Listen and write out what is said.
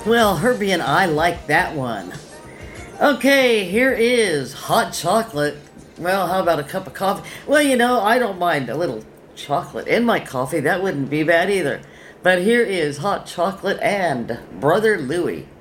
Well, Herbie and I like that one. Okay, here is hot chocolate. Well, how about a cup of coffee? Well, I don't mind a little chocolate in my coffee. That wouldn't be bad either. But here is hot chocolate and Brother Louie.